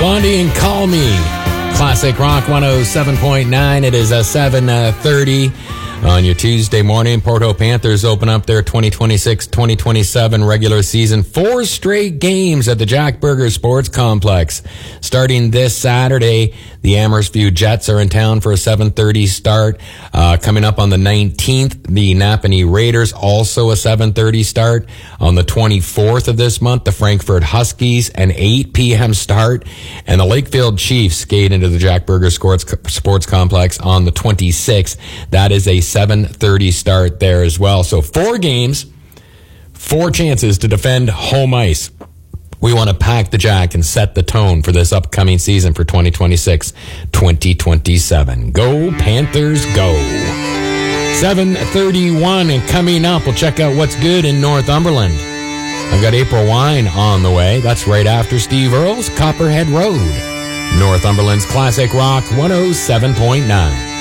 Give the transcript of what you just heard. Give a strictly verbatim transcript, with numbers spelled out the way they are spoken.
Bondi and Call Me. Classic Rock one oh seven point nine. It is a seven thirty on your Tuesday morning. Porto Panthers open up their twenty twenty-six twenty twenty-seven regular season. Four straight games at the Jack Burger Sports Complex. Starting this Saturday, the Amherst View Jets are in town for a seven thirty start. Uh, coming up on the nineteenth, the Napanee Raiders, also a seven thirty start. On the twenty-fourth of this month, the Frankfurt Huskies, an eight p.m. start. And the Lakefield Chiefs skate into the Jack Burger Sports, Sports Complex on the twenty-sixth. That is a seven thirty start there as well. So four games, four chances to defend home ice. We want to pack the Jack and set the tone for this upcoming season for twenty twenty-six twenty twenty-seven. Go Panthers, go. seven thirty-one, and coming up, we'll check out what's good in Northumberland. I've got April Wine on the way. That's right after Steve Earle's Copperhead Road. Northumberland's Classic Rock one oh seven point nine.